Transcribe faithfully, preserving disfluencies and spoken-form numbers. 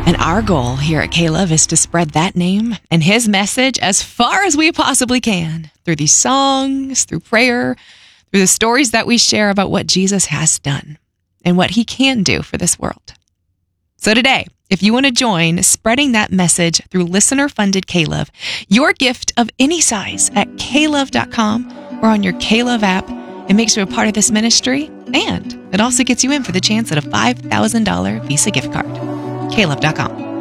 And our goal here at K-Love is to spread that name and his message as far as we possibly can through these songs, through prayer, through the stories that we share about what Jesus has done and what he can do for this world. So today, if you want to join spreading that message through listener-funded K-Love, your gift of any size at k love dot com or on your K-Love app, it makes you a part of this ministry, and it also gets you in for the chance at a five thousand dollars Visa gift card. k love dot com.